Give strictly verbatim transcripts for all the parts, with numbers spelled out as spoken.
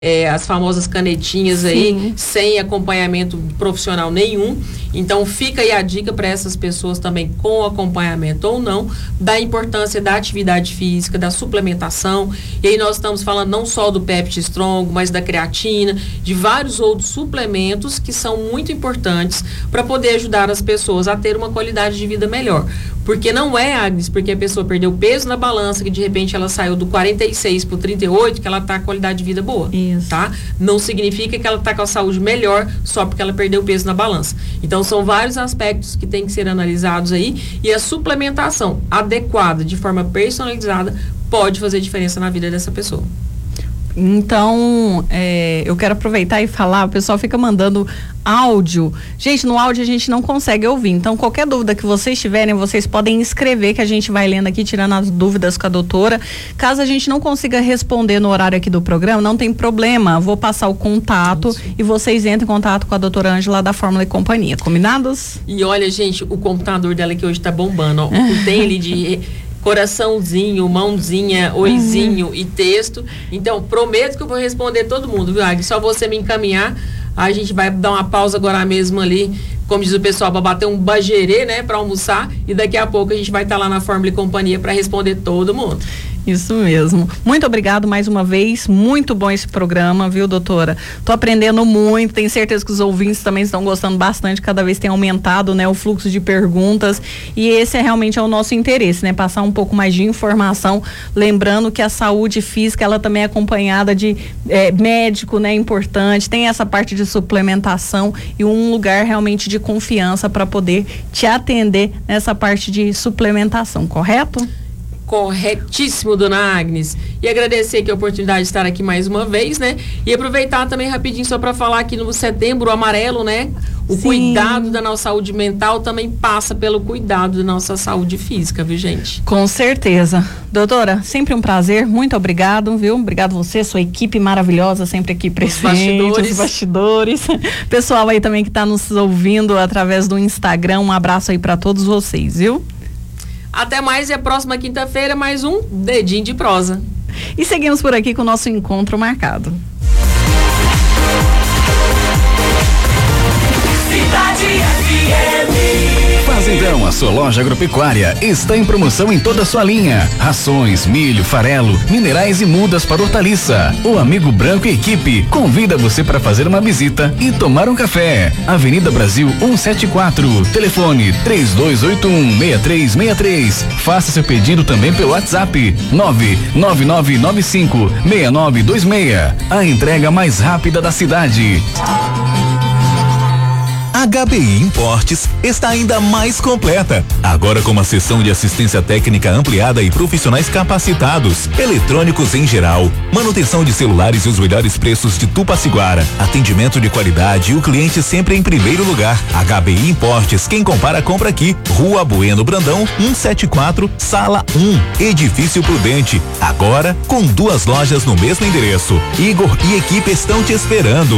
É, as famosas canetinhas aí, Sim. sem acompanhamento profissional nenhum. Então fica aí a dica para essas pessoas também, com acompanhamento ou não, da importância da atividade física, da suplementação. E aí nós estamos falando não só do Pepti Strong, mas da creatina, de vários outros suplementos que são muito importantes para poder ajudar as pessoas a ter uma qualidade de vida melhor. Porque não é, Agnes, porque a pessoa perdeu peso na balança, que de repente ela saiu do quarenta e seis para o trinta e oito, que ela está com qualidade de vida boa. Isso. Tá? Não significa que ela está com a saúde melhor só porque ela perdeu peso na balança. Então, são vários aspectos que têm que ser analisados aí, e a suplementação adequada, de forma personalizada, pode fazer diferença na vida dessa pessoa. Então, é, eu quero aproveitar e falar, o pessoal fica mandando áudio. Gente, no áudio a gente não consegue ouvir, então qualquer dúvida que vocês tiverem, vocês podem escrever, que a gente vai lendo aqui, tirando as dúvidas com a doutora. Caso a gente não consiga responder no horário aqui do programa, não tem problema, vou passar o contato Sim. e vocês entrem em contato com a doutora Ângela da Fórmula e Companhia, combinados? E olha, gente, o computador dela que hoje tá bombando, ó, tem ele de... coraçãozinho, mãozinha, oizinho uhum. e texto. Então, prometo que eu vou responder todo mundo, viu, Agnes? Só você me encaminhar. A gente vai dar uma pausa agora mesmo ali, como diz o pessoal, para bater um bagerê, né, para almoçar. E daqui a pouco a gente vai estar tá lá na Fórmula e Companhia para responder todo mundo. Isso mesmo. Muito obrigado mais uma vez. Muito bom esse programa, viu, doutora? Tô aprendendo muito. Tenho certeza que os ouvintes também estão gostando bastante. Cada vez tem aumentado, né, o fluxo de perguntas. E esse é realmente é o nosso interesse, né? Passar um pouco mais de informação. Lembrando que a saúde física, ela também é acompanhada de é, médico, né? Importante. Tem essa parte de suplementação e um lugar realmente de confiança para poder te atender nessa parte de suplementação, correto? Corretíssimo, dona Agnes. E agradecer aqui a oportunidade de estar aqui mais uma vez, né? E aproveitar também rapidinho só para falar que no Setembro Amarelo, né? O Sim. cuidado da nossa saúde mental também passa pelo cuidado da nossa saúde física, viu, gente? Com certeza. Doutora, sempre um prazer, muito obrigado, viu? Obrigado você, sua equipe maravilhosa, sempre aqui presente. Os bastidores. Os bastidores. Pessoal aí também que está nos ouvindo através do Instagram, um abraço aí para todos vocês, viu? Até mais, e a próxima quinta-feira mais um Dedinho de Prosa. E seguimos por aqui com o nosso encontro marcado. Cidade F M. Fazendão, a sua loja agropecuária, está em promoção em toda a sua linha. Rações, milho, farelo, minerais e mudas para hortaliça. O Amigo Branco e equipe convida você para fazer uma visita e tomar um café. Avenida Brasil cento e setenta e quatro. Telefone três dois oito um, seis três seis três. Faça seu pedido também pelo WhatsApp nove nove nove nove cinco seis nove dois seis. A entrega mais rápida da cidade. A H B I Importes está ainda mais completa, agora com uma seção de assistência técnica ampliada e profissionais capacitados, eletrônicos em geral, manutenção de celulares e os melhores preços de Tupaciguara, atendimento de qualidade e o cliente sempre em primeiro lugar. H B I Importes, quem compara compra aqui. Rua Bueno Brandão, cento e setenta e quatro, Sala um, Edifício Prudente, agora com duas lojas no mesmo endereço. Igor e equipe estão te esperando.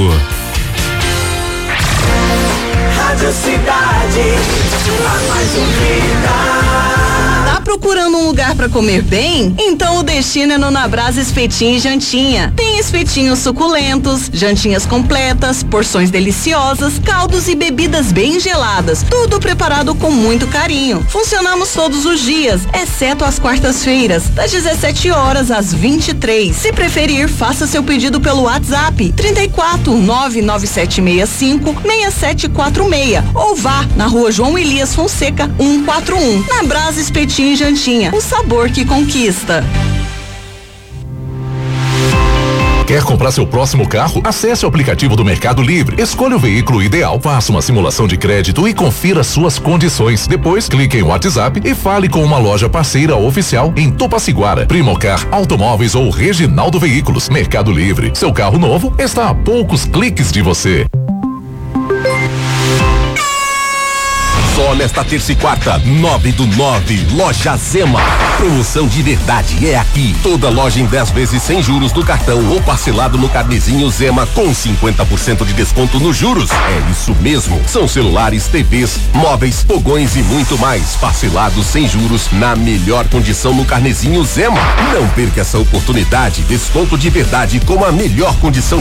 Rádio Cidade, a mais ouvida. Tá procurando um lugar para comer bem? Então o destino é no Nabrasa Espetinho e Jantinha. Tem espetinhos suculentos, jantinhas completas, porções deliciosas, caldos e bebidas bem geladas. Tudo preparado com muito carinho. Funcionamos todos os dias, exceto às quartas-feiras, das dezessete horas às vinte e três. Se preferir, faça seu pedido pelo WhatsApp trinta e quatro, nove nove sete seis cinco, seis sete quatro seis ou vá na Rua João Elias Fonseca cento e quarenta e um. Nabrasa Espetinho e Jantinha, o sabor que conquista. Quer comprar seu próximo carro? Acesse o aplicativo do Mercado Livre, escolha o veículo ideal, faça uma simulação de crédito e confira suas condições. Depois, clique em WhatsApp e fale com uma loja parceira oficial em Tupaciguara, Primocar Automóveis ou Reginaldo Veículos. Mercado Livre, seu carro novo está a poucos cliques de você. Só nesta terça e quarta, nove do nove, Loja Zema. Promoção de verdade é aqui. Toda loja em dez vezes sem juros do cartão ou parcelado no carnezinho Zema com cinquenta por cento de desconto nos juros. É isso mesmo. São celulares, T Vs, móveis, fogões e muito mais. Parcelados sem juros na melhor condição no carnezinho Zema. Não perca essa oportunidade. Desconto de verdade com a melhor condição